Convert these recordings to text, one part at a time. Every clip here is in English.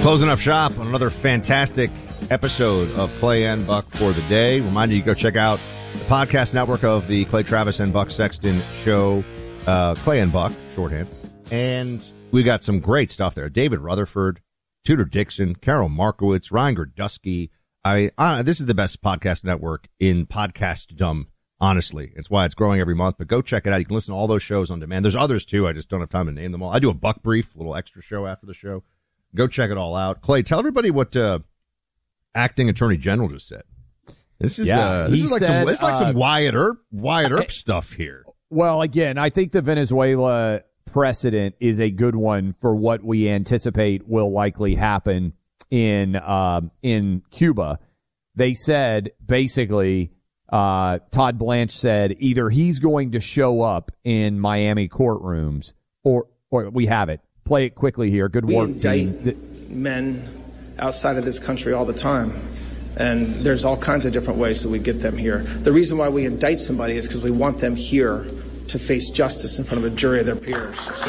Closing up shop on another fantastic episode of Clay and Buck for the day. Remind you to go check out the podcast network of the Clay Travis and Buck Sexton show, Clay and Buck, shorthand. And we got some great stuff there. David Rutherford, Tudor Dixon, Carol Markowitz, Ryan Gordusky. This is the best podcast network in podcastdom, honestly. It's why it's growing every month. But go check it out. You can listen to all those shows on demand. There's others, too. I just don't have time to name them all. I do a Buck Brief, a little extra show after the show. Go check it all out. Clay, tell everybody what acting attorney general just said. This is like some Wyatt Earp stuff here. Well, again, I think the Venezuela precedent is a good one for what we anticipate will likely happen in Cuba. They said basically, Todd Blanche said either he's going to show up in Miami courtrooms or we have it. Play it quickly here. Good work. We indict men outside of this country all the time. And there's all kinds of different ways that we get them here. The reason why we indict somebody is because we want them here to face justice in front of a jury of their peers. So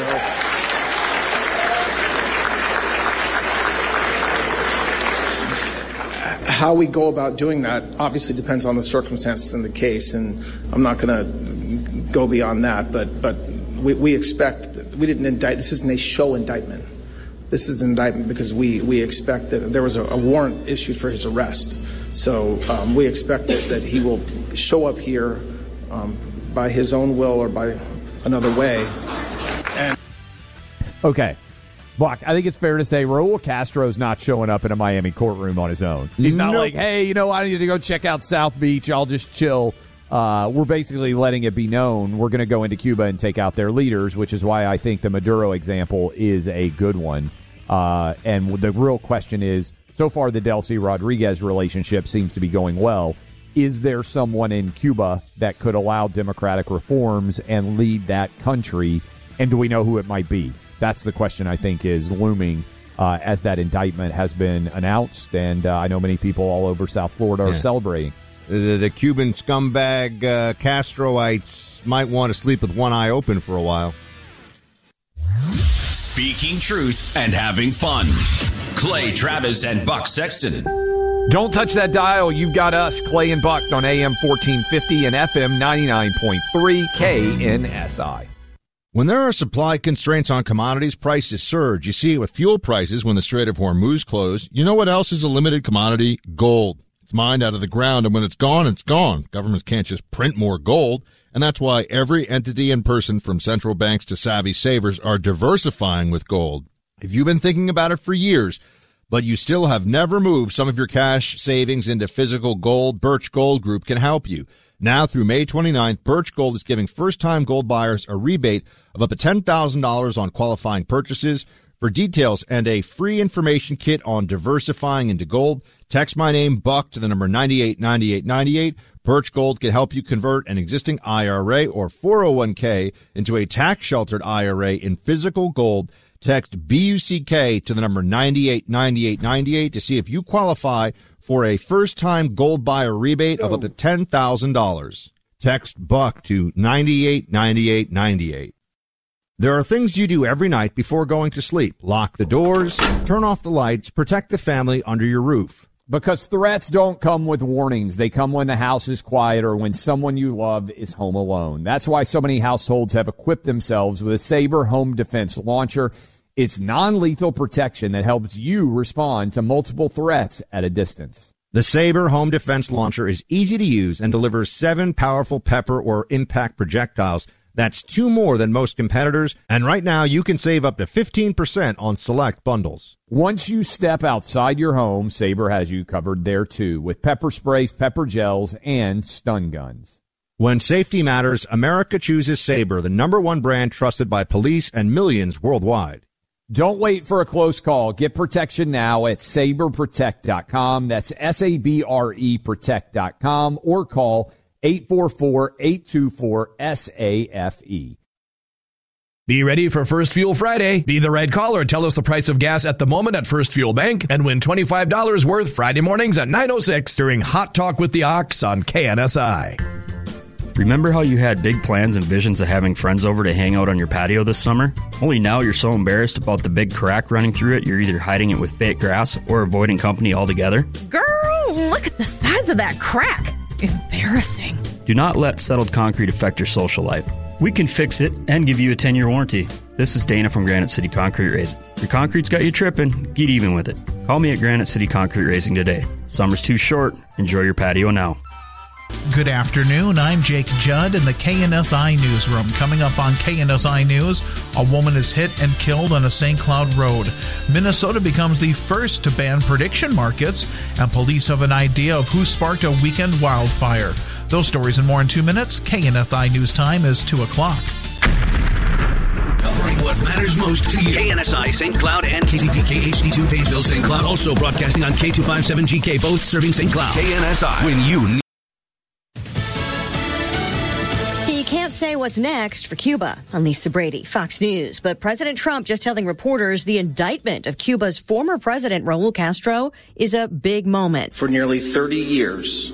how we go about doing that obviously depends on the circumstances in the case, and I'm not going to go beyond that, but we expect that we didn't indict. This isn't a show indictment. This is an indictment because we expect that there was a warrant issued for his arrest. So we expect that he will show up here by his own will or by another way. Okay. Buck, I think it's fair to say Raul Castro's not showing up in a Miami courtroom on his own. He's not like, hey, I need to go check out South Beach. I'll just chill. We're basically letting it be known we're going to go into Cuba and take out their leaders, which is why I think the Maduro example is a good one. And the real question is, so far the Delcy Rodriguez relationship seems to be going well. Is there someone in Cuba that could allow democratic reforms and lead that country? And do we know who it might be? That's the question I think is looming as that indictment has been announced. And I know many people all over South Florida are celebrating. The Cuban scumbag Castroites might want to sleep with one eye open for a while. Speaking truth and having fun. Clay Travis and Buck Sexton. Don't touch that dial. You've got us, Clay and Buck, on AM 1450 and FM 99.3 KNSI. When there are supply constraints on commodities, prices surge. You see it with fuel prices when the Strait of Hormuz closed. You know what else is a limited commodity? Gold. It's mined out of the ground, and when it's gone, it's gone. Governments can't just print more gold, and that's why every entity and person from central banks to savvy savers are diversifying with gold. If you've been thinking about it for years, but you still have never moved some of your cash savings into physical gold, Birch Gold Group can help you. Now through May 29th, Birch Gold is giving first-time gold buyers a rebate of up to $10,000 on qualifying purchases. For details and a free information kit on diversifying into gold, text my name, Buck, to the number 989898. Birch Gold can help you convert an existing IRA or 401k into a tax-sheltered IRA in physical gold. Text BUCK to the number 989898 to see if you qualify for a first-time gold buyer rebate of up to $10,000. Text Buck to 989898. There are things you do every night before going to sleep. Lock the doors, turn off the lights, protect the family under your roof. Because threats don't come with warnings. They come when the house is quiet or when someone you love is home alone. That's why so many households have equipped themselves with a Sabre home defense launcher. It's non-lethal protection that helps you respond to multiple threats at a distance. The Sabre home defense launcher is easy to use and delivers 7 powerful pepper or impact projectiles. That's 2 more than most competitors, and right now you can save up to 15% on select bundles. Once you step outside your home, Sabre has you covered there too, with pepper sprays, pepper gels, and stun guns. When safety matters, America chooses Sabre, the #1 brand trusted by police and millions worldwide. Don't wait for a close call. Get protection now at SabreProtect.com. That's SABRE Protect.com, or call 844-824-SAFE. Be ready for First Fuel Friday. Be the right caller. Tell us the price of gas at the moment at First Fuel Bank and win $25 worth Friday mornings at 9:06 during Hot Talk with the Ox on KNSI. Remember how you had big plans and visions of having friends over to hang out on your patio this summer? Only now you're so embarrassed about the big crack running through it, you're either hiding it with fake grass or avoiding company altogether? Girl, look at the size of that crack. Embarrassing. Do not let settled concrete affect your social life. We can fix it and give you a 10-year warranty. This is Dana from Granite City Concrete Raising. Your concrete's got you tripping, get even with it. Call me at Granite City Concrete Raising today. Summer's too short. Enjoy your patio now. Good afternoon. I'm Jake Judd in the KNSI Newsroom. Coming up on KNSI News, a woman is hit and killed on a St. Cloud road. Minnesota becomes the first to ban prediction markets, and police have an idea of who sparked a weekend wildfire. Those stories and more in 2 minutes. KNSI News time is 2 o'clock. Covering what matters most to you. KNSI St. Cloud and KCPK HD2 Painesville St. Cloud. Also broadcasting on K257GK, both serving St. Cloud. KNSI. When you need. He can't say what's next for Cuba. I'm Lisa Brady, Fox News. But President Trump just telling reporters the indictment of Cuba's former president, Raul Castro, is a big moment. For nearly 30 years,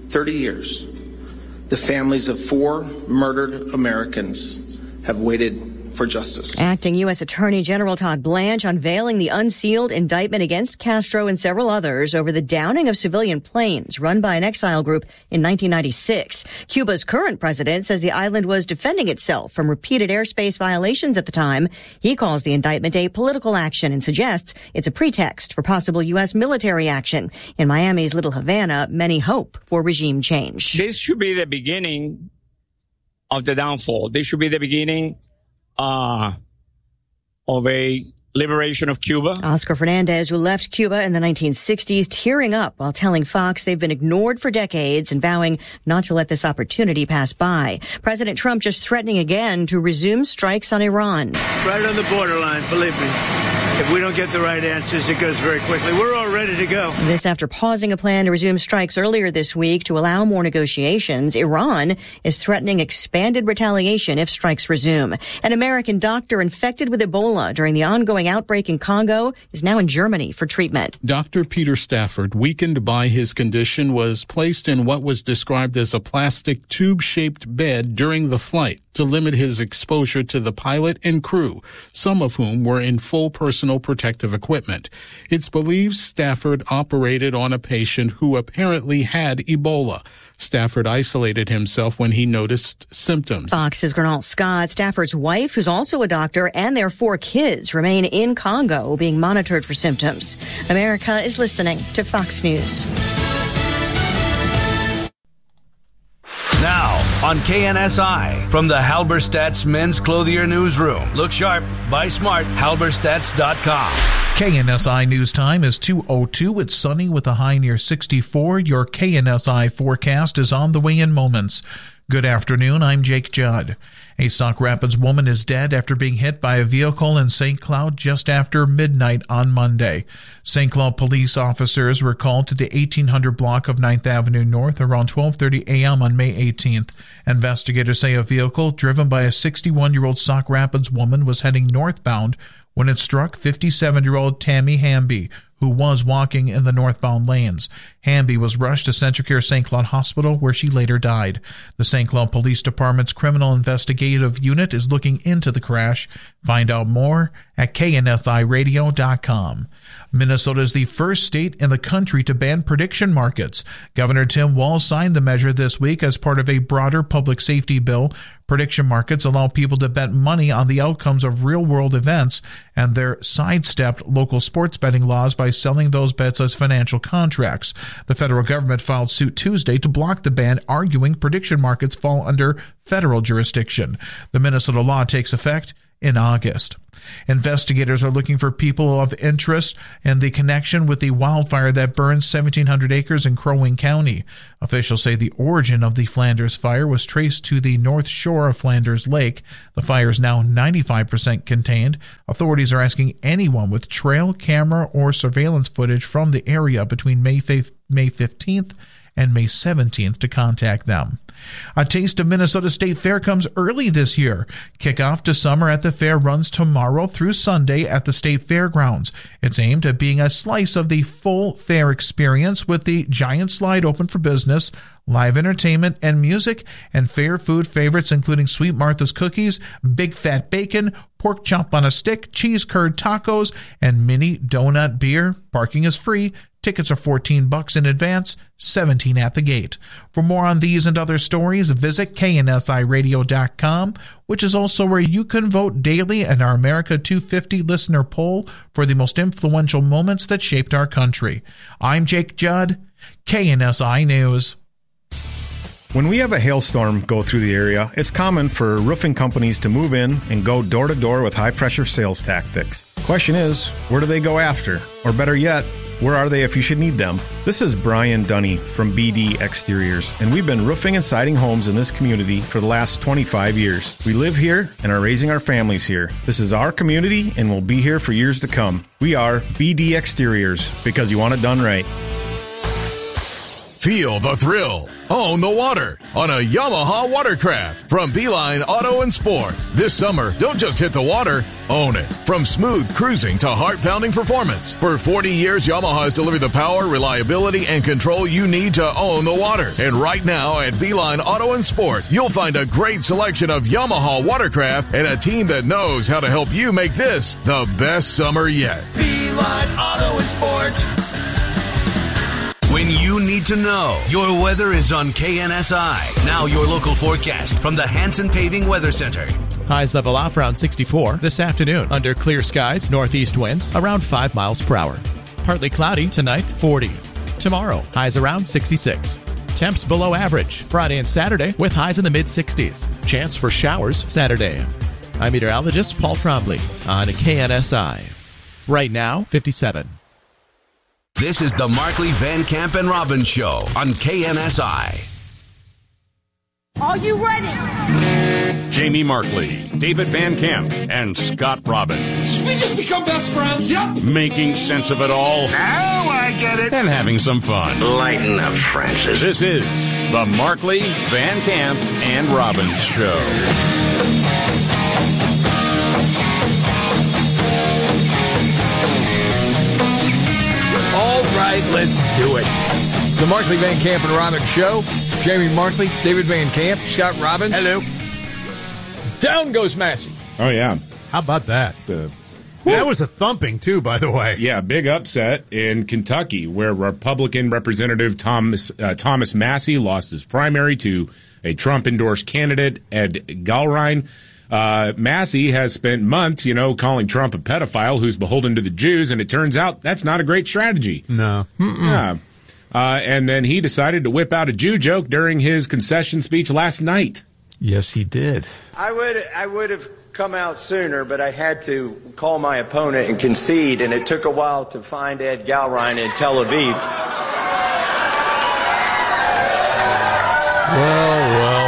the families of 4 murdered Americans have waited for justice. Acting U.S. Attorney General Todd Blanche unveiling the unsealed indictment against Castro and several others over the downing of civilian planes run by an exile group in 1996. Cuba's current president says the island was defending itself from repeated airspace violations at the time. He calls the indictment a political action and suggests it's a pretext for possible U.S. military action. In Miami's Little Havana, many hope for regime change. This should be the beginning of the downfall. This should be the beginning of a liberation of Cuba. Oscar Fernandez, who left Cuba in the 1960s, tearing up while telling Fox they've been ignored for decades and vowing not to let this opportunity pass by. President Trump just threatening again to resume strikes on Iran. Right on the borderline, believe me. If we don't get the right answers, it goes very quickly. We're all ready to go. This after pausing a plan to resume strikes earlier this week to allow more negotiations. Iran is threatening expanded retaliation if strikes resume. An American doctor infected with Ebola during the ongoing outbreak in Congo is now in Germany for treatment. Dr. Peter Stafford, weakened by his condition, was placed in what was described as a plastic tube-shaped bed during the flight to limit his exposure to the pilot and crew, some of whom were in full personal protective equipment. It's believed Stafford operated on a patient who apparently had Ebola. Stafford isolated himself when he noticed symptoms. Fox's Gernal Scott, Stafford's wife, who's also a doctor, and their 4 kids remain in Congo being monitored for symptoms. America is listening to Fox News. Now on KNSI from the Halberstadt's Men's Clothier Newsroom. Look sharp, buy smart, halberstadts.com. KNSI News Time is 2:02. It's sunny with a high near 64. Your KNSI forecast is on the way in moments. Good afternoon, I'm Jake Judd. A Sauk Rapids woman is dead after being hit by a vehicle in St. Cloud just after midnight on Monday. St. Cloud police officers were called to the 1800 block of 9th Avenue North around 12:30 a.m. on May 18th. Investigators say a vehicle driven by a 61-year-old Sauk Rapids woman was heading northbound when it struck 57-year-old Tammy Hamby, who was walking in the northbound lanes. Hamby was rushed to CentraCare St. Cloud Hospital, where she later died. The St. Cloud Police Department's Criminal Investigative Unit is looking into the crash. Find out more at KNSIRadio.com. Minnesota is the first state in the country to ban prediction markets. Governor Tim Walz signed the measure this week as part of a broader public safety bill. Prediction markets allow people to bet money on the outcomes of real-world events, and they're sidestepped local sports betting laws by selling those bets as financial contracts. The federal government filed suit Tuesday to block the ban, arguing prediction markets fall under federal jurisdiction. The Minnesota law takes effect in August. Investigators are looking for people of interest in the connection with the wildfire that burned 1,700 acres in Crow Wing County. Officials say the origin of the Flanders fire was traced to the north shore of Flanders Lake. The fire is now 95% contained. Authorities are asking anyone with trail camera or surveillance footage from the area between May 15th and May 17th to contact them. A taste of Minnesota State Fair comes early this year. Kickoff to summer at the fair runs tomorrow through Sunday at the State Fairgrounds. It's aimed at being a slice of the full fair experience with the giant slide open for business, live entertainment and music, and fair food favorites including Sweet Martha's cookies, big fat bacon, pork chop on a stick, cheese curd tacos, and mini donut beer. Parking is free. Tickets are $14 in advance, $17 at the gate. For more on these and other stories, visit KNSIRadio.com, which is also where you can vote daily in our America 250 listener poll for the most influential moments that shaped our country. I'm Jake Judd, KNSI News. When we have a hailstorm go through the area, it's common for roofing companies to move in and go door to door with high-pressure sales tactics. Question is, where do they go after? Or better yet, where are they if you should need them? This is Brian Dunny from BD Exteriors, and we've been roofing and siding homes in this community for the last 25 years. We live here and are raising our families here. This is our community and will be here for years to come. We are BD Exteriors, because you want it done right. Feel the thrill. Own the water on a Yamaha watercraft from Beeline Auto and Sport. This summer, don't just hit the water, own it. From smooth cruising to heart-pounding performance. For 40 years, Yamaha has delivered the power, reliability, and control you need to own the water. And right now at Beeline Auto and Sport, you'll find a great selection of Yamaha watercraft and a team that knows how to help you make this the best summer yet. Beeline Auto and Sport. When you need to know, your weather is on KNSI. Now your local forecast from the Hanson Paving Weather Center. Highs level off around 64 this afternoon. Under clear skies, northeast winds around 5 miles per hour. Partly cloudy tonight, 40. Tomorrow, highs around 66. Temps below average Friday and Saturday with highs in the mid-60s. Chance for showers Saturday. I'm meteorologist Paul Trombley on KNSI. Right now, 57. This is the Markley, Van Camp, and Robbins Show on KNSI. Are you ready? Jamie Markley, David Van Camp, and Scott Robbins. We just become best friends. Yep. Making sense of it all. Now I get it. And having some fun. Lighten up, Francis. This is the Markley, Van Camp, and Robbins Show. All right, let's do it. The Markley, Van Camp, and Robbins Show. Jamie Markley, David Van Camp, Scott Robbins. Hello. Down goes Massey. Oh, yeah. How about that? That was a thumping, too, by the way. Yeah, big upset in Kentucky, where Republican Representative Thomas Massey lost his primary to a Trump-endorsed candidate, Ed Galrein. Massey has spent months, calling Trump a pedophile who's beholden to the Jews, and it turns out that's not a great strategy. No. Yeah. And then he decided to whip out a Jew joke during his concession speech last night. Yes, he did. I would have come out sooner, but I had to call my opponent and concede, and it took a while to find Ed Galrein in Tel Aviv. Well.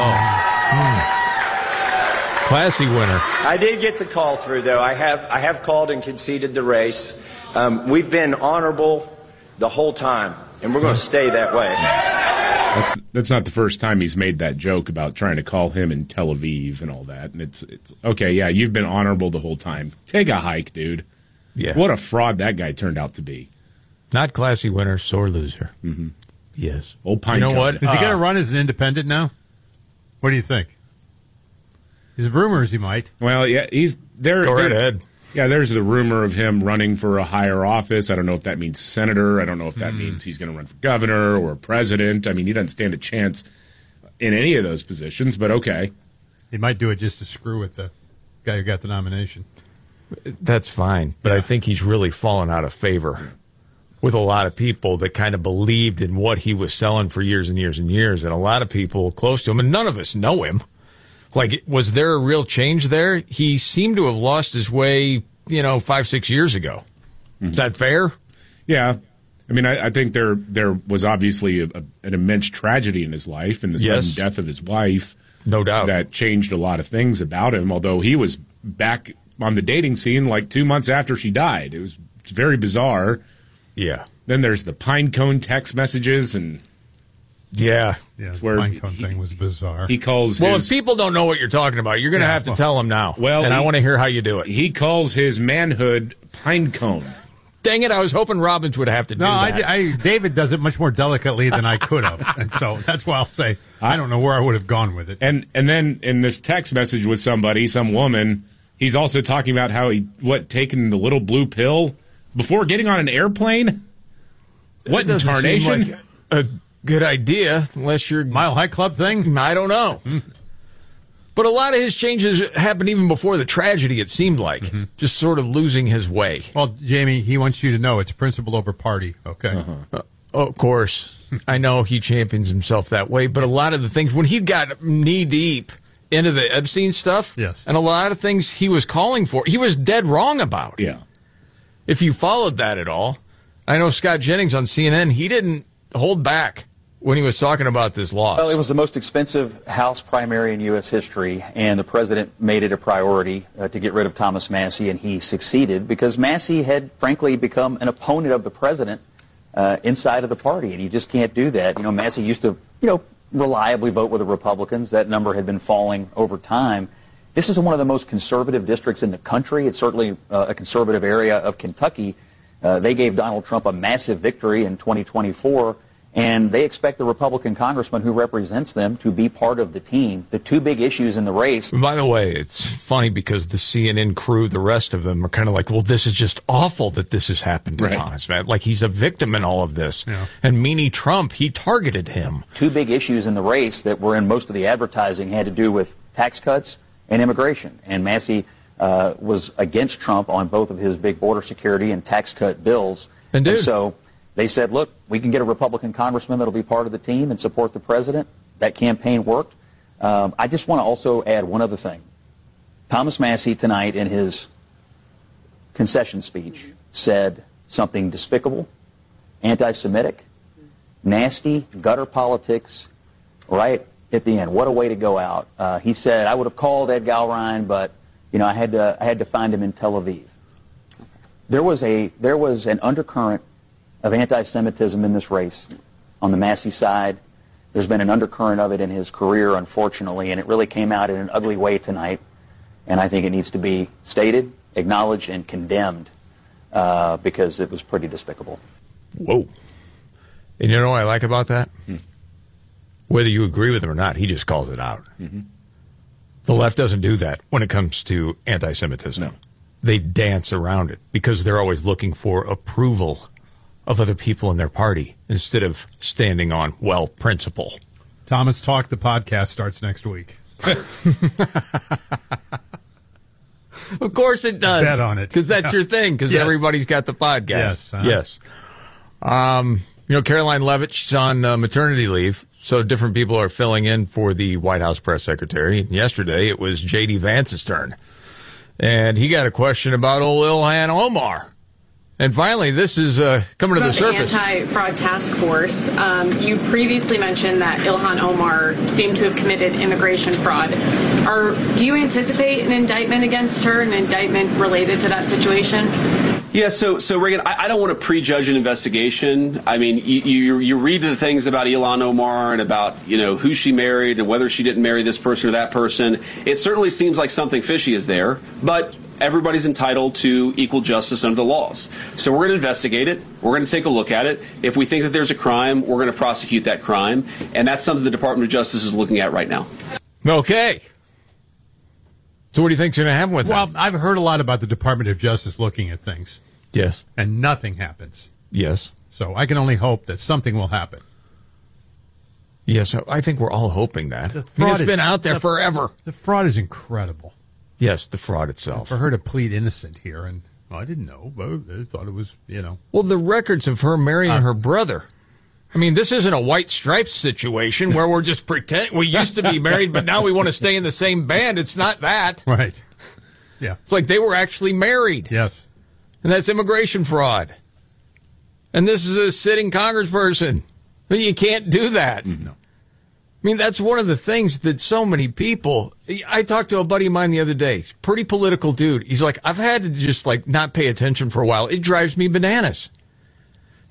Classy winner. I did get the call through, though. I have called and conceded the race. We've been honorable the whole time, and we're going to stay that way. That's not the first time he's made that joke about trying to call him in Tel Aviv and all that. And it's okay, yeah, you've been honorable the whole time. Take a hike, dude. Yeah. What a fraud that guy turned out to be. Not classy winner, sore loser. Mm-hmm. Yes. Old pine. You know what? Is he going to run as an independent now? What do you think? There's rumors he might. Well, yeah, he's there. Go right ahead. Yeah, there's the rumor of him running for a higher office. I don't know if that means senator. I don't know if that means he's going to run for governor or president. I mean, he doesn't stand a chance in any of those positions, but okay. He might do it just to screw with the guy who got the nomination. That's fine, but I think he's really fallen out of favor with a lot of people that kind of believed in what he was selling for years and years and years, and a lot of people close to him, and none of us know him. Like, was there a real change there? He seemed to have lost his way, 5-6 years ago. Mm-hmm. Is that fair? Yeah. I mean, I think there was obviously an immense tragedy in his life and the sudden death of his wife. No doubt. That changed a lot of things about him, although he was back on the dating scene like 2 months after she died. It's very bizarre. Yeah. Then there's the pine cone text messages and... Yeah, It's the where pinecone thing was bizarre. He calls Well, his, if people don't know what you're talking about, you're going to have to tell them now. Well, and I want to hear how you do it. He calls his manhood pinecone. Dang it, I was hoping Robbins would have to do that. David does it much more delicately than I could have. And so that's why I'll say I don't know where I would have gone with it. And then in this text message with somebody, some woman, he's also talking about how taking the little blue pill before getting on an airplane? What in tarnation? Like a good idea, unless you're Mile High Club thing? I don't know. But a lot of his changes happened even before the tragedy, it seemed like. Just sort of losing his way. Well, Jamie, he wants you to know it's principle over party, okay? Of course. I know he champions himself that way, but a lot of the things, when he got knee-deep into the Epstein stuff, yes, and a lot of things he was calling for, he was dead wrong about. Yeah. If you followed that at all, I know Scott Jennings on CNN, he didn't hold back when he was talking about this loss. Well, it was the most expensive House primary in U.S. history, and the president made it a priority to get rid of Thomas Massie, and he succeeded because Massie had, frankly, become an opponent of the president inside of the party, and you just can't do that. You know, Massie used to, reliably vote with the Republicans. That number had been falling over time. This is one of the most conservative districts in the country. It's certainly a conservative area of Kentucky. They gave Donald Trump a massive victory in 2024, and they expect the Republican congressman who represents them to be part of the team. The two big issues in the race. By the way, it's funny because the CNN crew, the rest of them, are kind of like, well, this is just awful that this has happened to Thomas, man. Like, he's a victim in all of this. Yeah. And Meanie Trump, he targeted him. Two big issues in the race that were in most of the advertising had to do with tax cuts and immigration. And Massie was against Trump on both of his big border security and tax cut bills. And so they said, look, we can get a Republican congressman that'll be part of the team and support the president. That campaign worked. I just want to also add one other thing. Thomas Massie tonight in his concession speech said something despicable, anti-Semitic, nasty, gutter politics right at the end. What a way to go out. He said, I would have called Ed Galrein, but I had to find him in Tel Aviv. There was an undercurrent of anti-Semitism in this race on the Massie side. There's been an undercurrent of it in his career, unfortunately, and it really came out in an ugly way tonight. And I think it needs to be stated, acknowledged, and condemned because it was pretty despicable. Whoa. And you know what I like about that? Whether you agree with him or not, he just calls it out. The left doesn't do that when it comes to anti-Semitism. No. They dance around it because they're always looking for approval of other people in their party instead of standing on, principle. Thomas Talk, the podcast, starts next week. Of course it does. Bet on it. Because that's your thing, because everybody's got the podcast. Yes. Caroline Leavitt, she's on maternity leave, so different people are filling in for the White House press secretary. And yesterday, it was J.D. Vance's turn. And he got a question about old Ilhan Omar. And finally, this is coming to the surface. The Anti-Fraud Task Force. You previously mentioned that Ilhan Omar seemed to have committed immigration fraud. Do you anticipate an indictment against her, an indictment related to that situation? Yeah, so Reagan, I don't want to prejudge an investigation. I mean, you read the things about Ilhan Omar and about, who she married and whether she didn't marry this person or that person. It certainly seems like something fishy is there, but everybody's entitled to equal justice under the laws. So we're going to investigate it. We're going to take a look at it. If we think that there's a crime, we're going to prosecute that crime. And that's something the Department of Justice is looking at right now. Okay. So what do you think's going to happen with that? Well, I've heard a lot about the Department of Justice looking at things. Yes. And nothing happens. Yes. So I can only hope that something will happen. Yes, I think we're all hoping that. It's been out there forever. The fraud is incredible. Yes, the fraud itself. For her to plead innocent here, and I didn't know, but I thought it was, Well, the records of her marrying her brother. I mean, this isn't a White Stripes situation where we're just pretend we used to be married, but now we want to stay in the same band. It's not that. Right. Yeah. It's like they were actually married. Yes. And that's immigration fraud. And this is a sitting congressperson. You can't do that. No. I mean, that's one of the things that so many people... I talked to a buddy of mine the other day. He's a pretty political dude. He's like, I've had to just, not pay attention for a while. It drives me bananas.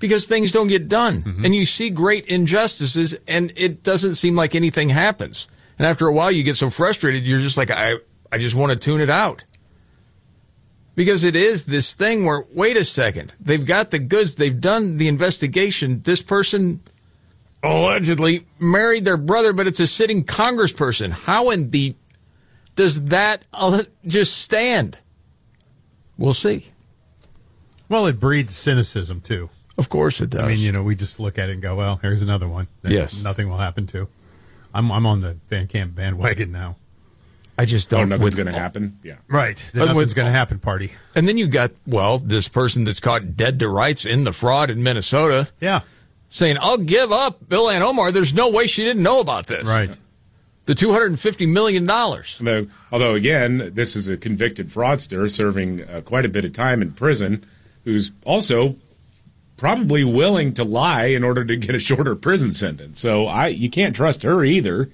because things don't get done. And you see great injustices, and it doesn't seem like anything happens. And after a while, you get so frustrated, you're just like, I just want to tune it out. Because it is this thing where, wait a second, they've got the goods, they've done the investigation. This person allegedly married their brother, but it's a sitting congressperson. How in the does that just stand? We'll see. Well, it breeds cynicism, too. Of course it does. I mean, we just look at it and go, well, here's another one that yes. nothing will happen to. I'm on the Van Camp bandwagon now. I just don't. Nothing's going to happen. Yeah. Right. Nothing's going to happen party. And then you got, this person that's caught dead to rights in the fraud in Minnesota. Yeah. Saying, I'll give up Ilhan Omar. There's no way she didn't know about this. Right. The $250 million. Although, again, this is a convicted fraudster serving quite a bit of time in prison who's also probably willing to lie in order to get a shorter prison sentence. So you can't trust her either.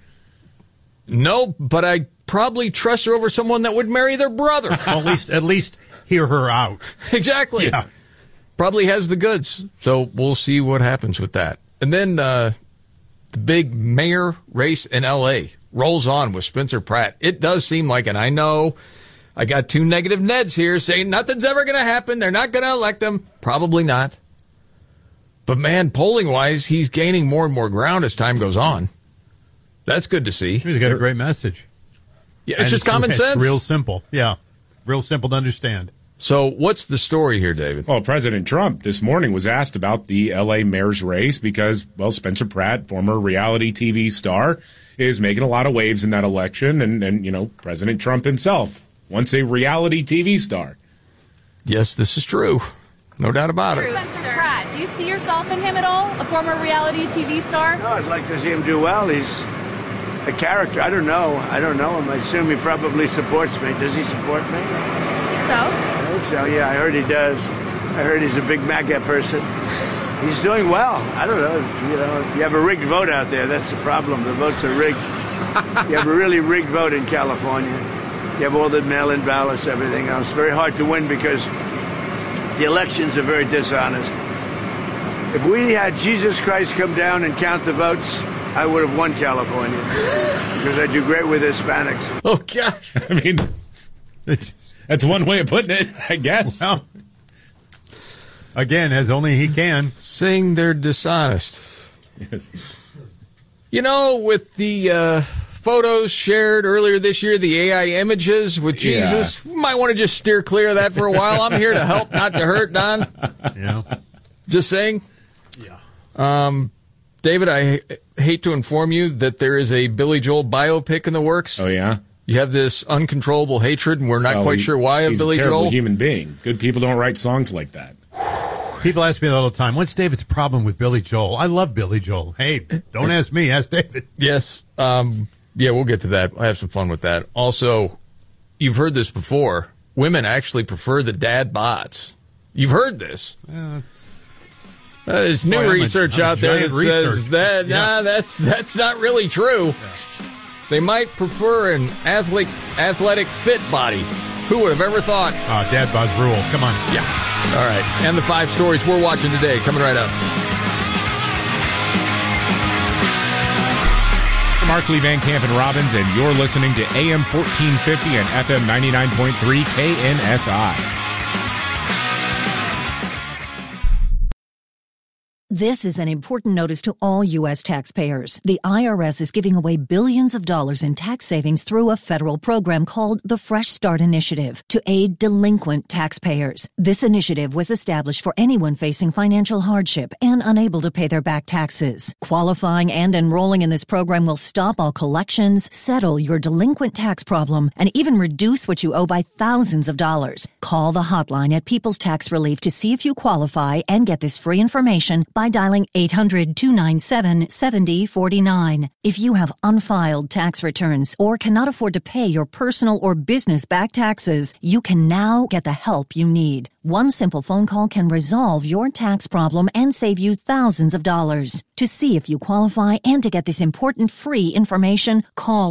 No, but I probably trust her over someone that would marry their brother. Well, at least hear her out. Exactly. Yeah. Probably has the goods. So we'll see what happens with that. And then the big mayor race in L.A. rolls on with Spencer Pratt. It does seem like, and I know I got two negative Neds here saying nothing's ever going to happen. They're not going to elect him. Probably not. But, man, polling-wise, he's gaining more and more ground as time goes on. That's good to see. He's got a great message. Yeah, it's just common sense. It's real simple. Yeah, real simple to understand. So what's the story here, David? Well, President Trump this morning was asked about the L.A. mayor's race because, Spencer Pratt, former reality TV star, is making a lot of waves in that election. And President Trump himself wants a reality TV star. Yes, this is true. No doubt about it. Spencer Pratt, do you see yourself in him at all? A former reality TV star? No, I'd like to see him do well. He's a character. I don't know him. I assume he probably supports me. Does he support me? So? I hope so, yeah. I heard he does. I heard he's a big MAGA person. He's doing well. I don't know. If you have a rigged vote out there, that's the problem. The votes are rigged. You have a really rigged vote in California. You have all the mail-in ballots, everything else. Very hard to win because the elections are very dishonest. If we had Jesus Christ come down and count the votes, I would have won California because I do great with Hispanics. Oh, gosh. I mean, that's one way of putting it, I guess. Well, again, as only he can. Saying they're dishonest. Yes. With the photos shared earlier this year, the AI images with Jesus, you might want to just steer clear of that for a while. I'm here to help, not to hurt, Don. Yeah. Just saying. Yeah. David, I hate to inform you that there is a Billy Joel biopic in the works. Oh, yeah? You have this uncontrollable hatred, and we're not quite sure why of Billy Joel. He's a terrible human being. Good people don't write songs like that. People ask me that all the time. What's David's problem with Billy Joel? I love Billy Joel. Hey, don't ask me. Ask David. Yes. Yeah, we'll get to that. I have some fun with that. Also, you've heard this before. Women actually prefer the dad bods. You've heard this. There's new research out there that says that that's not really true. Yeah. They might prefer an athletic fit body. Who would have ever thought? Dad bods rule. Come on. Yeah. All right. And the 5 stories we're watching today coming right up. Mark Lee, Van Camp, and Robbins, and you're listening to AM 1450 and FM 99.3 KNSI. This is an important notice to all U.S. taxpayers. The IRS is giving away billions of dollars in tax savings through a federal program called the Fresh Start Initiative to aid delinquent taxpayers. This initiative was established for anyone facing financial hardship and unable to pay their back taxes. Qualifying and enrolling in this program will stop all collections, settle your delinquent tax problem, and even reduce what you owe by thousands of dollars. Call the hotline at People's Tax Relief to see if you qualify and get this free information by dialing 800-297-7049. If you have unfiled tax returns or cannot afford to pay your personal or business back taxes, you can now get the help you need. One simple phone call can resolve your tax problem and save you thousands of dollars. To see if you qualify and to get this important free information, call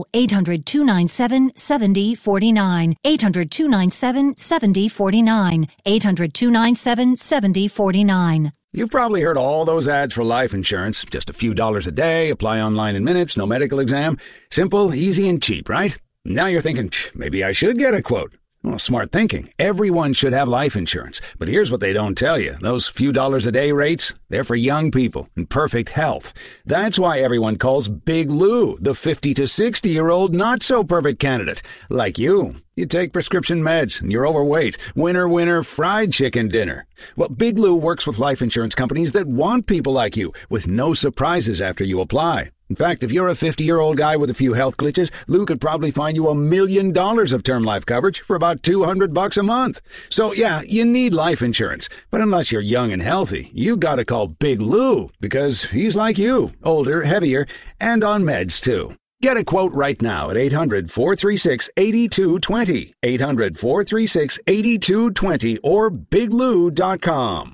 800-297-7049. 800-297-7049. 800-297-7049. You've probably heard all those ads for life insurance. Just a few dollars a day, apply online in minutes, no medical exam. Simple, easy, and cheap, right? Now you're thinking, maybe I should get a quote. Well, smart thinking. Everyone should have life insurance. But here's what they don't tell you. Those few dollars a day rates, they're for young people in perfect health. That's why everyone calls Big Lou the 50 to 60-year-old not-so-perfect candidate. Like you. You take prescription meds and you're overweight. Winner, winner, fried chicken dinner. Well, Big Lou works with life insurance companies that want people like you, with no surprises after you apply. In fact, if you're a 50-year-old guy with a few health glitches, Lou could probably find you $1 million of term life coverage for about $200 a month. So, yeah, you need life insurance. But unless you're young and healthy, you gotta call Big Lou, because he's like you, older, heavier, and on meds, too. Get a quote right now at 800-436-8220, 800-436-8220, or biglou.com.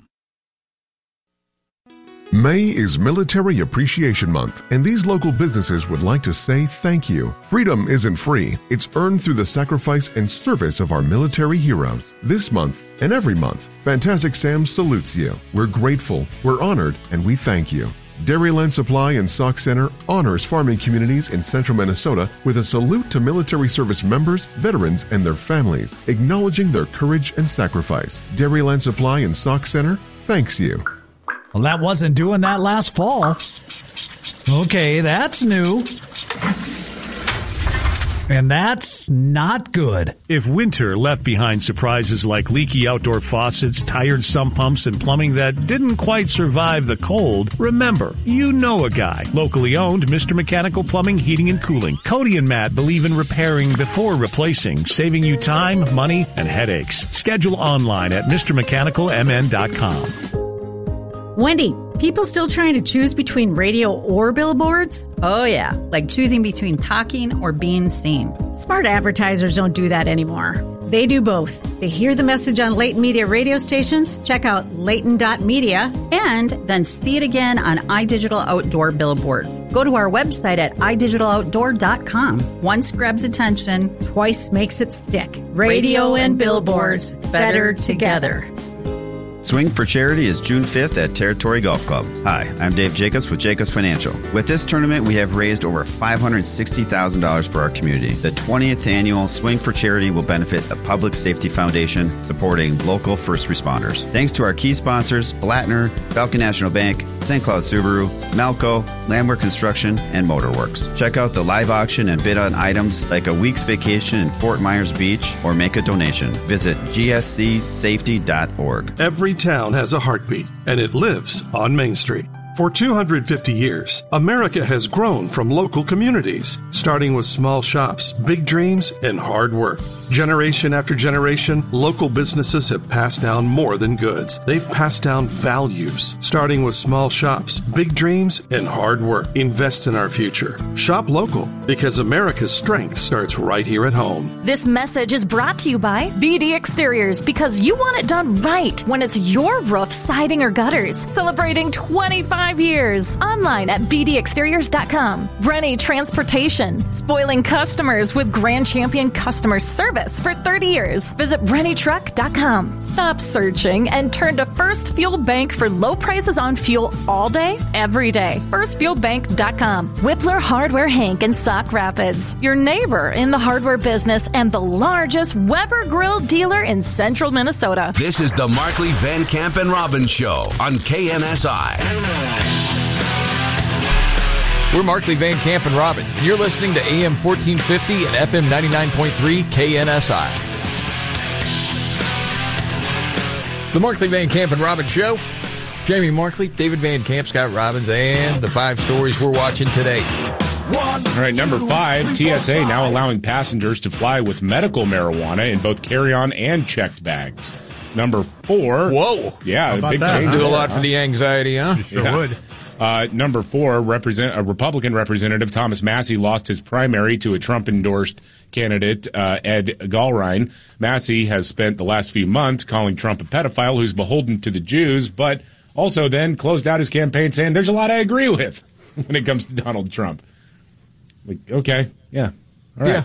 May is Military Appreciation Month, and these local businesses would like to say thank you. Freedom isn't free. It's earned through the sacrifice and service of our military heroes. This month and every month, Fantastic Sam salutes you. We're grateful, we're honored, and we thank you. Dairyland Supply and Sauk Center honors farming communities in central Minnesota with a salute to military service members, veterans, and their families, acknowledging their courage and sacrifice. Dairyland Supply and Sauk Center thanks you. Well, that wasn't doing that last fall. Okay, that's new. And that's not good. If winter left behind surprises like leaky outdoor faucets, tired sump pumps, and plumbing that didn't quite survive the cold, remember, you know a guy. Locally owned, Mr. Mechanical Plumbing, Heating, and Cooling. Cody and Matt believe in repairing before replacing, saving you time, money, and headaches. Schedule online at MrMechanicalMN.com. Wendy, people still trying to choose between radio or billboards? Oh, yeah, like choosing between talking or being seen. Smart advertisers don't do that anymore. They do both. They hear the message on Layton Media radio stations, check out Layton.media, and then see it again on iDigital Outdoor billboards. Go to our website at idigitaloutdoor.com. Once grabs attention, twice makes it stick. Radio and billboards, better together. Swing for Charity is June 5th at Territory Golf Club. Hi, I'm Dave Jacobs with Jacobs Financial. With this tournament, we have raised over $560,000 for our community. The 20th annual Swing for Charity will benefit the Public Safety Foundation, supporting local first responders. Thanks to our key sponsors, Blattner, Falcon National Bank, St. Cloud Subaru, Malco, Landwehr Construction, and Motorworks. Check out the live auction and bid on items like a week's vacation in Fort Myers Beach or make a donation. Visit gscsafety.org. Every town has a heartbeat, and it lives on Main Street. For 250 years, America has grown from local communities, starting with small shops, big dreams, and hard work. Generation after generation, local businesses have passed down more than goods. They've passed down values, starting with small shops, big dreams, and hard work. Invest in our future. Shop local, because America's strength starts right here at home. This message is brought to you by BD Exteriors, because you want it done right when it's your roof, siding, or gutters. Celebrating 25 years. Online at bdexteriors.com. Rennie Transportation, spoiling customers with Grand Champion customer service for 30 years. Visit rennietruck.com. Stop searching and turn to First Fuel Bank for low prices on fuel all day, every day. FirstFuelBank.com. Whippler Hardware Hank in Sauk Rapids. Your neighbor in the hardware business and the largest Weber Grill dealer in central Minnesota. This is the Markley, Van Camp, and Robbins Show on KNSI. We're Markley, Van Camp, and Robbins, and you're listening to AM 1450 and FM 99.3 KNSI. The Markley, Van Camp, and Robbins Show. Jamie Markley, David Van Camp, Scott Robbins, and the 5 stories we're watching today. All right, number 5, TSA now allowing passengers to fly with medical marijuana in both carry-on and checked bags. Number 4. Whoa. Yeah, a big that? change. Do a lot for the anxiety, huh? You sure would. Number 4, Republican Representative Thomas Massie lost his primary to a Trump-endorsed candidate, Ed Gallrein. Massie has spent the last few months calling Trump a pedophile who's beholden to the Jews, but also then closed out his campaign saying there's a lot I agree with when it comes to Donald Trump. Like, okay, yeah. All right.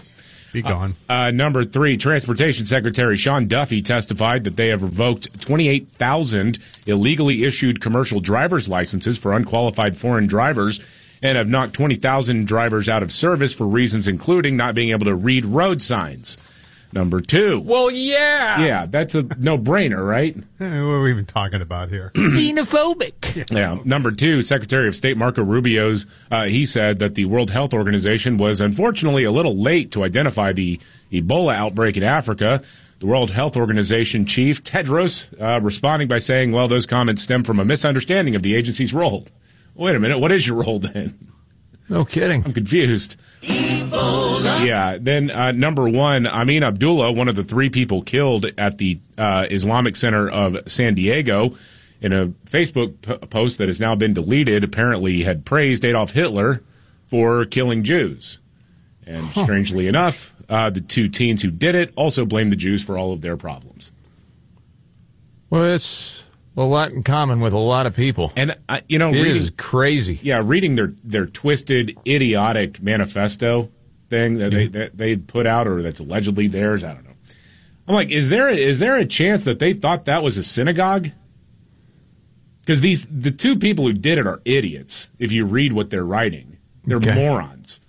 Be gone. Number 3, Transportation Secretary Sean Duffy testified that they have revoked 28,000 illegally issued commercial driver's licenses for unqualified foreign drivers and have knocked 20,000 drivers out of service for reasons including not being able to read road signs. Number 2. Well, yeah. Yeah, that's a no-brainer, right? What are we even talking about here? Xenophobic. Yeah. Number 2, Secretary of State Marco Rubio's, he said that the World Health Organization was unfortunately a little late to identify the Ebola outbreak in Africa. The World Health Organization chief, Tedros, responding by saying, well, those comments stem from a misunderstanding of the agency's role. Wait a minute, what is your role then? No kidding. I'm confused. Yeah. Then number 1, Amin Abdullah, one of the 3 people killed at the Islamic Center of San Diego, in a Facebook post that has now been deleted, apparently had praised Adolf Hitler for killing Jews. And strangely enough, the 2 teens who did it also blamed the Jews for all of their problems. Well, it's a lot in common with a lot of people. And, reading, it is crazy. Yeah, reading their twisted, idiotic manifesto thing that they put out, or that's allegedly theirs, I don't know. I'm like, is there a chance that they thought that was a synagogue? Because the 2 people who did it are idiots, if you read what they're writing. They're morons.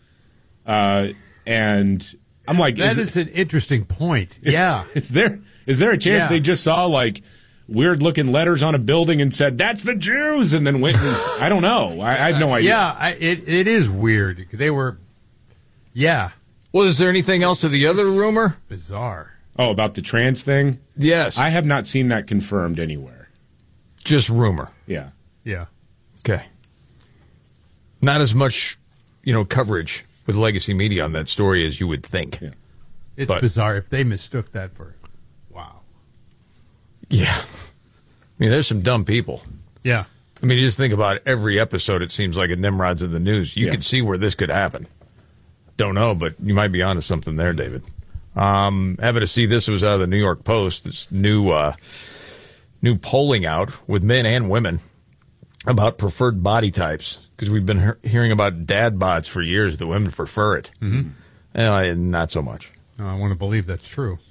And I'm like... That is an interesting point. Yeah. Is there a chance they just saw, like, weird-looking letters on a building and said, that's the Jews, and then went and, I don't know. I have no idea. Yeah, it is weird. They were, yeah. Well, is there anything else to the other rumor? Bizarre. Oh, about the trans thing? Yes. I have not seen that confirmed anywhere. Just rumor. Yeah. Yeah. Okay. Not as much, coverage with legacy media on that story as you would think. Yeah. It's bizarre if they mistook that for... Yeah. I mean, there's some dumb people. Yeah. I mean, you just think about every episode, it seems like, at Nimrod's in the news. You could see where this could happen. Don't know, but you might be onto something there, David. Happy to see this was out of the New York Post. This new polling out with men and women about preferred body types. Because we've been hearing about dad bods for years. The women prefer it. Mm-hmm. Not so much. No, I want to believe that's true.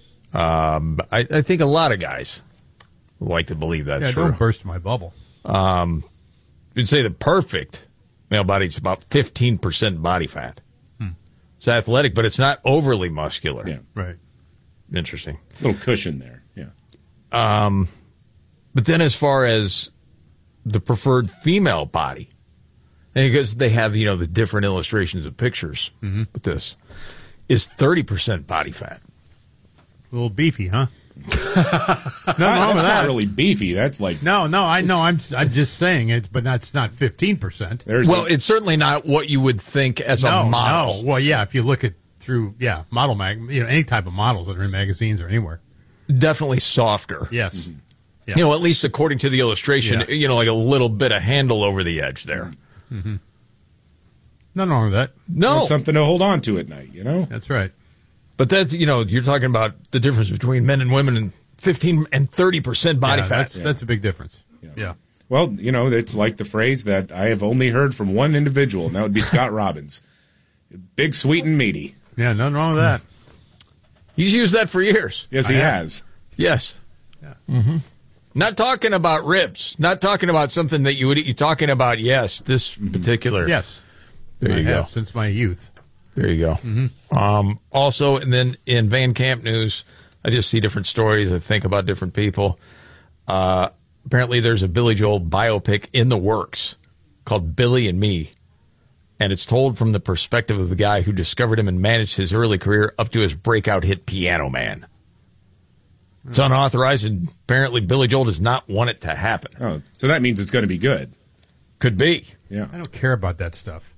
I think a lot of guys like to believe that's true. Don't burst my bubble. You'd say the perfect male body is about 15% body fat. It's athletic, but it's not overly muscular. Yeah, right. Interesting. A little cushion there. Yeah. But then, as far as the preferred female body, and because they have the different illustrations of pictures with this, is 30% body fat. A little beefy, huh? That's not really beefy. That's like no. I know. I'm just saying it, but that's not 15%. It's certainly not what you would think as a model. No. Well, yeah. If you look at through model mag, any type of models that are in magazines or anywhere, definitely softer. Yes. Mm-hmm. Yeah. At least according to the illustration, like a little bit of handle over the edge there. Mm-hmm. Nothing wrong with that. No, it's something to hold on to at night. That's right. But that's, you're talking about the difference between men and women and 15 and 30% body fat. That's a big difference. Yeah. Well, it's like the phrase that I have only heard from one individual, and that would be Scott Robbins. Big, sweet, and meaty. Yeah, nothing wrong with that. He's used that for years. Yes, he has. Yes. Yeah. Mm-hmm. Not talking about ribs. Not talking about something that you would eat. You're talking about, this particular. Yes. There you go. Since my youth. There you go. Mm-hmm. Also, and then in Van Camp news, I just see different stories. I think about different people. Apparently, there's a Billy Joel biopic in the works called Billy and Me. And it's told from the perspective of the guy who discovered him and managed his early career up to his breakout hit Piano Man. It's unauthorized, and apparently Billy Joel does not want it to happen. Oh, so that means it's going to be good. Could be. Yeah. I don't care about that stuff.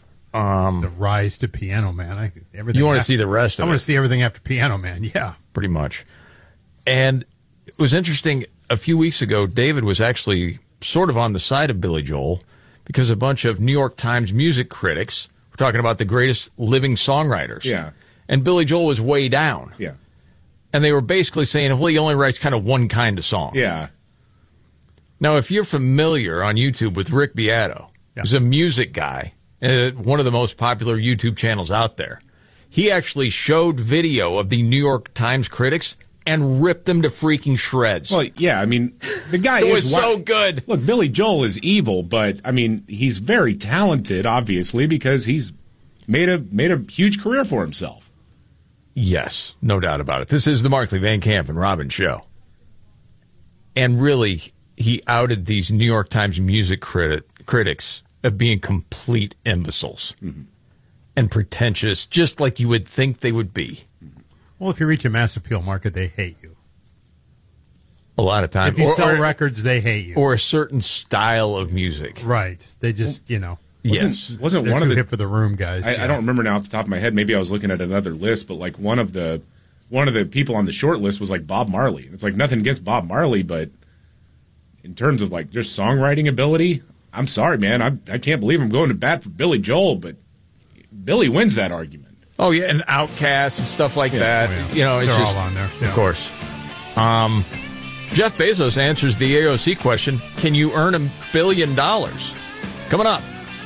The rise to Piano Man. Everything. You want to see the rest of it? I want to see everything after Piano Man, yeah. Pretty much. And it was interesting, a few weeks ago, David was actually sort of on the side of Billy Joel because a bunch of New York Times music critics were talking about the greatest living songwriters. Yeah. And Billy Joel was way down. Yeah. And they were basically saying, well, he only writes kind of one kind of song. Yeah. Now, if you're familiar on YouTube with Rick Beato, who's a music guy, one of the most popular YouTube channels out there, He actually showed video of the New York Times critics and ripped them to freaking shreds. Well, yeah, I mean, the guy was so good. Look, Billy Joel is evil, but I mean, he's very talented, obviously, because he's made a huge career for himself. Yes, no doubt about it. This is the Markley, Van Camp, and Robbins show. And really, he outed these New York Times music critics of being complete imbeciles and pretentious, just like you would think they would be. Well, if you reach a mass appeal market, they hate you. A lot of times. If you sell records, they hate you. Or a certain style of music. Right. They just, Wasn't they're one of too the hip for the room guys? I don't remember now off the top of my head. Maybe I was looking at another list, but like one of the people on the short list was like Bob Marley. It's like nothing against Bob Marley, but in terms of like just songwriting ability, I'm sorry, man. I can't believe I'm going to bat for Billy Joel, but Billy wins that argument. Oh yeah, and Outkast and stuff like that. Oh, yeah. It's they're just all on there, of course. Jeff Bezos answers the AOC question: can you earn $1 billion? Coming up.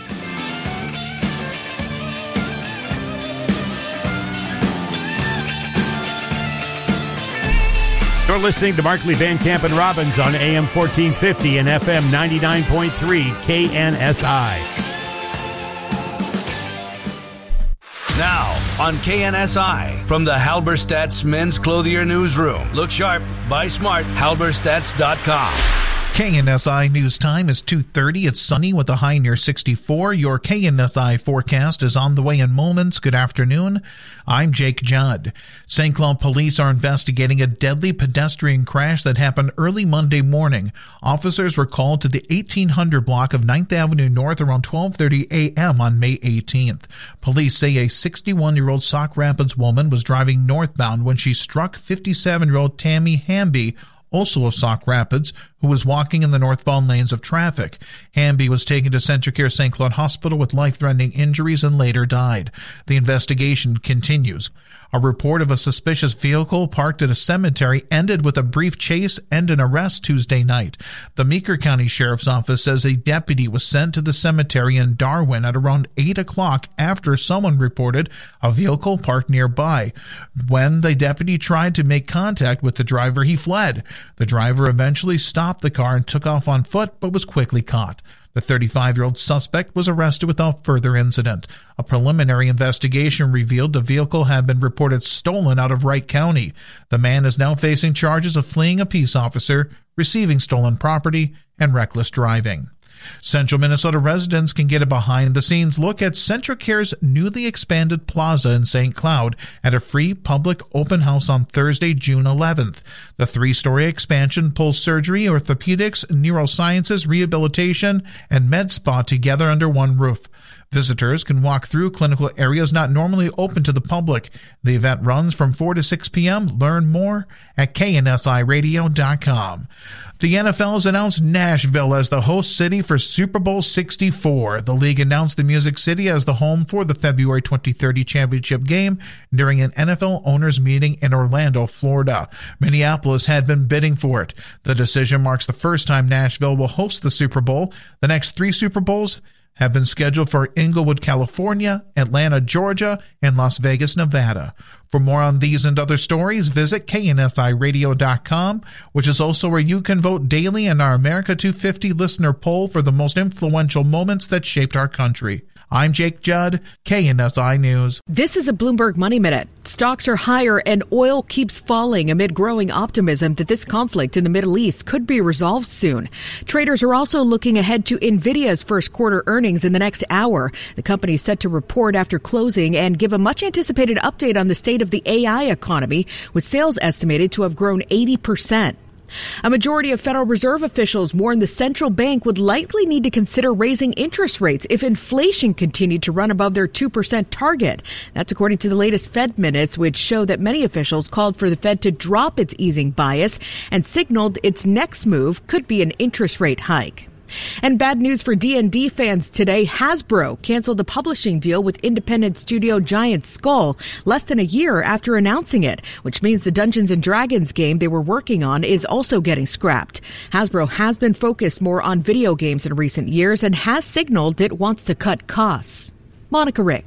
You're listening to Markley, Van Camp, and Robbins on AM 1450 and FM 99.3 KNSI. Now, on KNSI, from the Halberstadt's Men's Clothier Newsroom. Look sharp, buy smart, halberstadts.com. KNSI News Time is 2:30. It's sunny with a high near 64. Your KNSI forecast is on the way in moments. Good afternoon. I'm Jake Judd. St. Cloud police are investigating a deadly pedestrian crash that happened early Monday morning. Officers were called to the 1800 block of 9th Avenue North around 12:30 a.m. on May 18th. Police say a 61-year-old Sauk Rapids woman was driving northbound when she struck 57-year-old Tammy Hamby, also of Sauk Rapids, who was walking in the northbound lanes of traffic. Hamby was taken to Centracare St. Cloud Hospital with life-threatening injuries and later died. The investigation continues. A report of a suspicious vehicle parked at a cemetery ended with a brief chase and an arrest Tuesday night. The Meeker County Sheriff's Office says a deputy was sent to the cemetery in Darwin at around 8 o'clock after someone reported a vehicle parked nearby. When the deputy tried to make contact with the driver, he fled. The driver eventually stopped the car and took off on foot, but was quickly caught. The 35-year-old suspect was arrested without further incident. A preliminary investigation revealed the vehicle had been reported stolen out of Wright County. The man is now facing charges of fleeing a peace officer, receiving stolen property, and reckless driving. Central Minnesota residents can get a behind-the-scenes look at Centracare's newly expanded plaza in St. Cloud at a free public open house on Thursday, June 11th. The 3-story expansion pulls surgery, orthopedics, neurosciences, rehabilitation, and med spa together under one roof. Visitors can walk through clinical areas not normally open to the public. The event runs from 4 to 6 p.m. Learn more at KNSIRadio.com. The NFL has announced Nashville as the host city for Super Bowl 64. The league announced the Music City as the home for the February 2030 championship game during an NFL owners meeting in Orlando, Florida. Minneapolis had been bidding for it. The decision marks the first time Nashville will host the Super Bowl. The next 3 Super Bowls have been scheduled for Inglewood, California, Atlanta, Georgia, and Las Vegas, Nevada. For more on these and other stories, visit KNSIRadio.com, which is also where you can vote daily in our America 250 listener poll for the most influential moments that shaped our country. I'm Jake Judd, KNSI News. This is a Bloomberg Money Minute. Stocks are higher and oil keeps falling amid growing optimism that this conflict in the Middle East could be resolved soon. Traders are also looking ahead to NVIDIA's first quarter earnings in the next hour. The company is set to report after closing and give a much anticipated update on the state of the AI economy, with sales estimated to have grown 80%. A majority of Federal Reserve officials warn the central bank would likely need to consider raising interest rates if inflation continued to run above their 2% target. That's according to the latest Fed minutes, which show that many officials called for the Fed to drop its easing bias and signaled its next move could be an interest rate hike. And bad news for D&D fans today. Hasbro canceled a publishing deal with independent studio giant Skull less than a year after announcing it, which means the Dungeons & Dragons game they were working on is also getting scrapped. Hasbro has been focused more on video games in recent years and has signaled it wants to cut costs. Monica Ricks,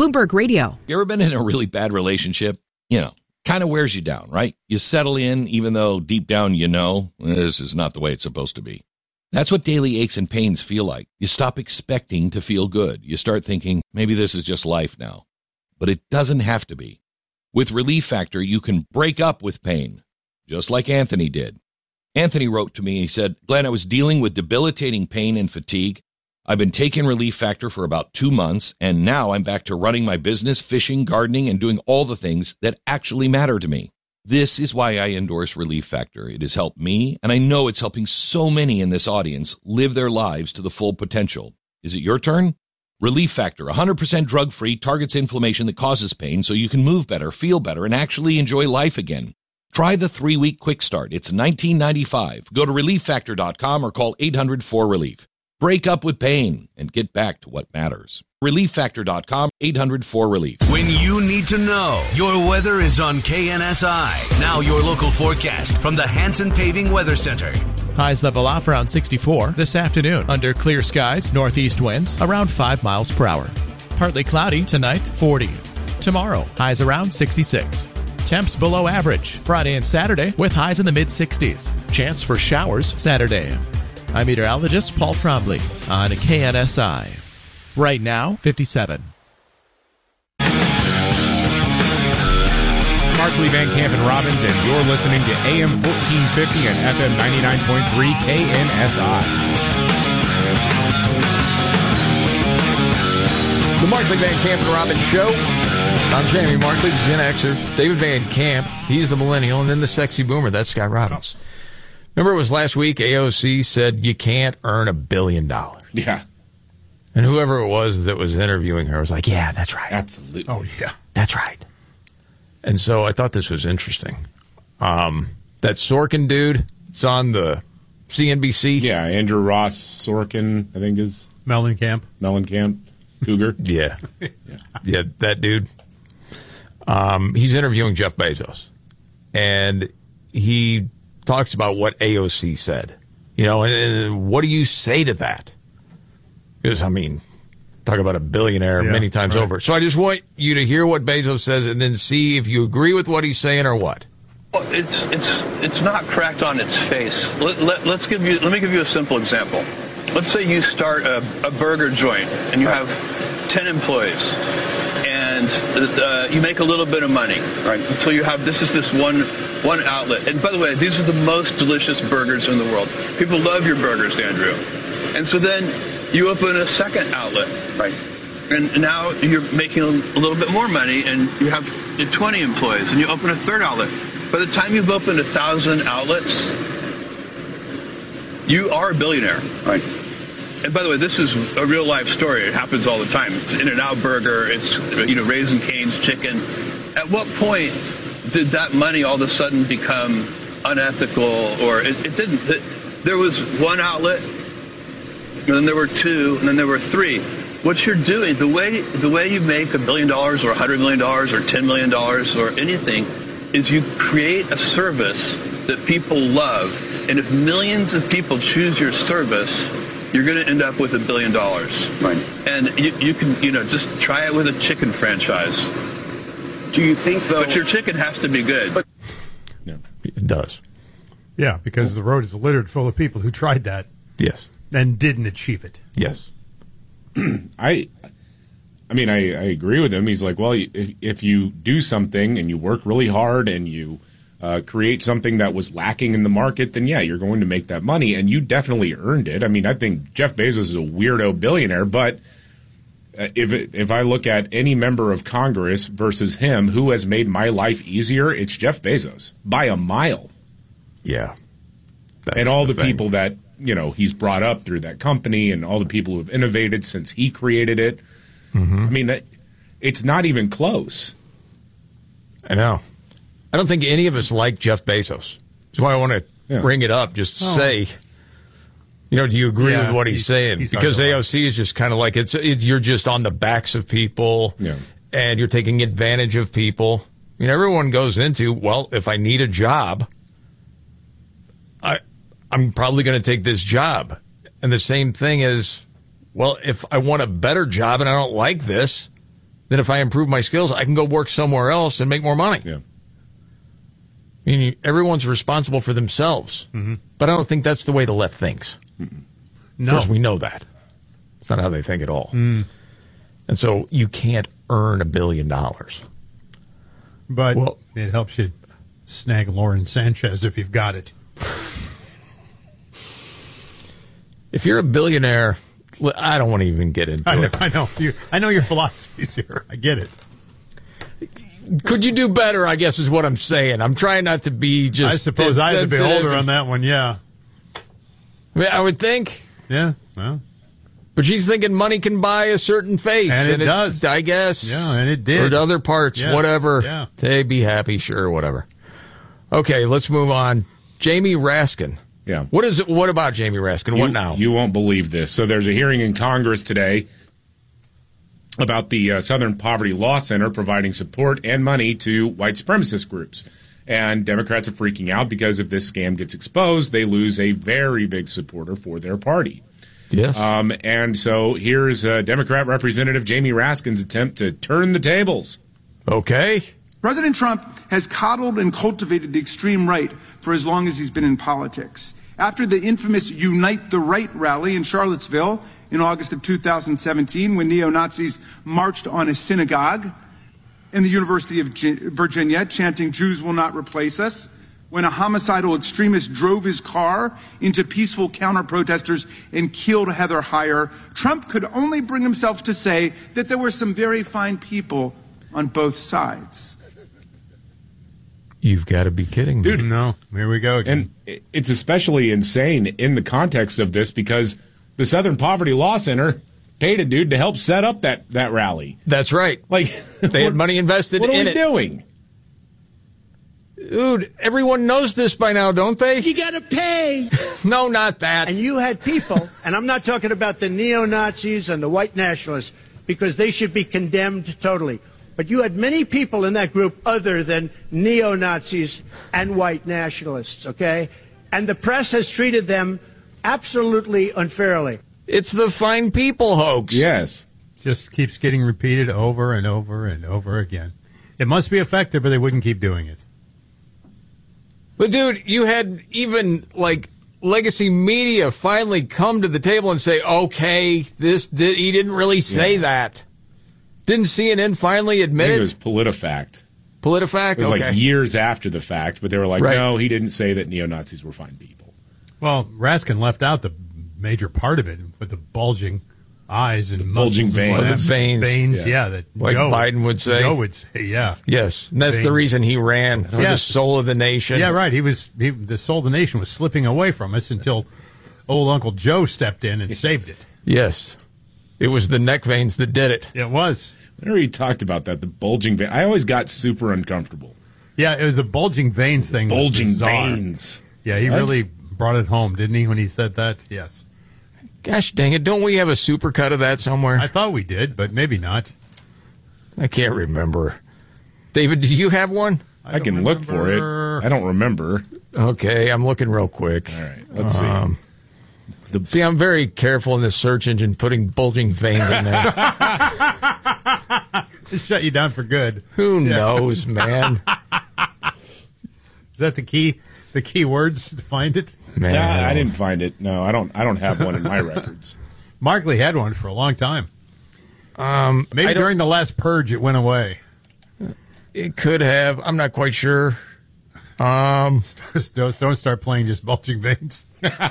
Bloomberg Radio. You ever been in a really bad relationship? Kind of wears you down, right? You settle in even though deep down this is not the way it's supposed to be. That's what daily aches and pains feel like. You stop expecting to feel good. You start thinking, maybe this is just life now. But it doesn't have to be. With Relief Factor, you can break up with pain, just like Anthony did. Anthony wrote to me, he said, Glenn, I was dealing with debilitating pain and fatigue. I've been taking Relief Factor for about 2 months, and now I'm back to running my business, fishing, gardening, and doing all the things that actually matter to me. This is why I endorse Relief Factor. It has helped me, and I know it's helping so many in this audience live their lives to the full potential. Is it your turn? Relief Factor, 100% drug-free, targets inflammation that causes pain so you can move better, feel better, and actually enjoy life again. Try the 3-week quick start. It's $19.95. Go to ReliefFactor.com or call 800-4RELIEF. Break up with pain and get back to what matters. ReliefFactor.com, 800-4RELIEF. When you need to know, your weather is on KNSI. Now your local forecast from the Hanson Paving Weather Center. Highs level off around 64 this afternoon. Under clear skies, northeast winds around 5 miles per hour. Partly cloudy tonight, 40. Tomorrow, highs around 66. Temps below average Friday and Saturday with highs in the mid-60s. Chance for showers Saturday. I'm meteorologist Paul Trombley on KNSI. Right now, 57. Markley, Van Camp, and Robbins, and you're listening to AM 1450 and FM 99.3 KNSI. The Markley, Van Camp, and Robbins Show. I'm Jamie Markley, the Gen Xer. David Van Camp, he's the millennial, and then the sexy boomer, that's Scott Robbins. Remember it was last week, AOC said you can't earn $1 billion. Yeah. And whoever it was that was interviewing her was like, yeah, that's right. Absolutely. Oh, yeah. That's right. And so I thought this was interesting. That Sorkin dude, it's on the CNBC. Yeah, Andrew Ross Sorkin, I think is. Mellencamp. Cougar. Yeah. Yeah, that dude. He's interviewing Jeff Bezos. And he talks about what AOC said. And what do you say to that? Because, talk about a billionaire many times over. So I just want you to hear what Bezos says and then see if you agree with what he's saying or what. Well, it's not correct on its face. Let me give you a simple example. Let's say you start a burger joint and you have 10 employees and you make a little bit of money, right? So you have this one outlet. And by the way, these are the most delicious burgers in the world. People love your burgers, Andrew. And so then you open a second outlet, right? And now you're making a little bit more money and you have 20 employees and you open a third outlet. By the time you've opened 1,000 outlets, you are a billionaire, right? And by the way, this is a real life story. It happens all the time. It's In-N-Out Burger. It's, Raising Cane's chicken. At what point did that money all of a sudden become unethical? Or it didn't. There was one outlet, and then there were two, and then there were three. What you're doing, the way you make $1 billion or $100 million or $10 million or anything, is you create a service that people love. And if millions of people choose your service, you're going to end up with $1 billion. Right. And you can, just try it with a chicken franchise. Do you think, though? But your chicken has to be good. Yeah, it does. Yeah, because the road is littered full of people who tried that. Yes. And didn't achieve it. Yes. I agree with him. He's like, well, if you do something and you work really hard and you create something that was lacking in the market, then yeah, you're going to make that money, and you definitely earned it. I think Jeff Bezos is a weirdo billionaire, but if I look at any member of Congress versus him, who has made my life easier, it's Jeff Bezos by a mile. Yeah. And all the people that, he's brought up through that company and all the people who have innovated since he created it. Mm-hmm. It's not even close. I know. I don't think any of us like Jeff Bezos. That's why I want to bring it up. Just say, do you agree with what he's saying? Because AOC is just kind of like, you're just on the backs of people and you're taking advantage of people. Everyone goes into, well, if I need a job, I'm probably going to take this job. And the same thing is, well, if I want a better job and I don't like this, then if I improve my skills, I can go work somewhere else and make more money. Yeah. I mean, everyone's responsible for themselves. Mm-hmm. But I don't think that's the way the left thinks. No. Of course, we know that. It's not how they think at all. Mm. And so you can't earn $1 billion. But it helps you snag Lauren Sanchez if you've got it. If you're a billionaire, I don't want to even get into it. I know your philosophies here. I get it. Could you do better, I guess, is what I'm saying. I'm trying not to be just... I suppose I have the beholder on that one, yeah. I would think. Yeah, well... But she's thinking money can buy a certain face. And it does. I guess. Yeah, and it did. Or other parts, yes. whatever. Yeah. They be happy, sure, whatever. Okay, let's move on. Jamie Raskin. Yeah. What about Jamie Raskin? What now? You won't believe this. So there's a hearing in Congress today about the Southern Poverty Law Center providing support and money to white supremacist groups. And Democrats are freaking out because if this scam gets exposed, they lose a very big supporter for their party. Yes. And so here's Democrat Representative Jamie Raskin's attempt to turn the tables. Okay. President Trump has coddled and cultivated the extreme right for as long as he's been in politics. After the infamous Unite the Right rally in Charlottesville in August of 2017, when neo-Nazis marched on a synagogue in the University of Virginia chanting, "Jews will not replace us," when a homicidal extremist drove his car into peaceful counter-protesters and killed Heather Heyer, Trump could only bring himself to say that there were some very fine people on both sides. You've got to be kidding me. Dude. No, here we go again. And it's especially insane in the context of this because the Southern Poverty Law Center paid a dude to help set up that rally. That's right. Like they had money invested in it. What are we doing? Dude, everyone knows this by now, don't they? You got to pay. No, not that. And you had people, and I'm not talking about the neo-Nazis and the white nationalists, because they should be condemned totally. But you had many people in that group other than neo-Nazis and white nationalists, okay? And the press has treated them absolutely unfairly. It's the fine people hoax. Yes. Just keeps getting repeated over and over and over again. It must be effective or they wouldn't keep doing it. But, dude, you had even, like, legacy media finally come to the table and say, okay, he didn't really say that. Didn't CNN finally admit it? It was PolitiFact. PolitiFact? It was okay. like years after the fact, but they were like, no, he didn't say that neo-Nazis were fine people. Well, Raskin left out the major part of it with the bulging eyes and bulging veins. Veins, yeah. That like Joe, Biden would say. Joe would say, yeah. Yes, and that's the reason he ran for the soul of the nation. Yeah, right. The soul of the nation was slipping away from us until old Uncle Joe stepped in and saved it. Yes. It was the neck veins that did it. It was. Whenever he talked about that, the bulging vein, I always got super uncomfortable. Yeah, it was the bulging veins thing. Bulging veins. Yeah, he really brought it home, didn't he, when he said that? Yes. Gosh dang it, don't we have a supercut of that somewhere? I thought we did, but maybe not. I can't remember. David, do you have one? I can look for it. I don't remember. Okay, I'm looking real quick. All right, let's see. See, I'm very careful in this search engine putting bulging veins in there. It shut you down for good. Who knows, man? Is that the key? The key words to find it? Man, I didn't find it. No, I don't have one in my records. Markley had one for a long time. Maybe during the last purge it went away. It could have. I'm not quite sure. Don't start playing just bulging veins.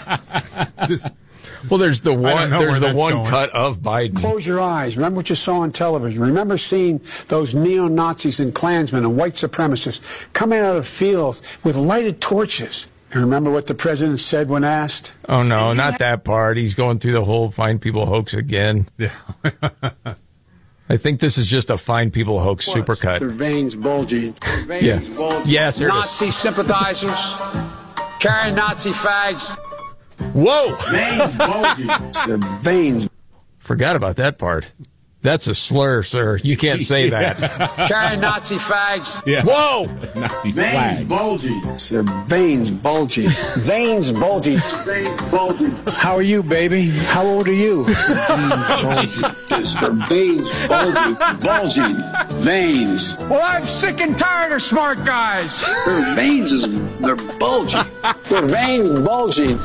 Well, there's the one. There's the one going. cut of Biden. Close your eyes. Remember what you saw on television. Remember seeing those neo-Nazis and Klansmen and white supremacists coming out of fields with lighted torches. And remember what the president said when asked? Oh no, not that part. He's going through the whole fine people hoax again. Yeah. I think this is just a fine people hoax supercut. Their veins bulging. Their veins bulging. Yes, there Nazi sympathizers carrying Nazi fags. Whoa! Veins bulging. Their veins. Forgot about that part. That's a slur, sir. You can't say that. Carrying Nazi fags. Yeah. Whoa! Nazi Veins flags. bulging. Their veins bulging. Veins bulging. Veins bulging. How are you, baby? How old are you? Their veins bulging. Bulging. Veins. Well, I'm sick and tired of smart guys. Their veins they're bulging. Their veins bulging.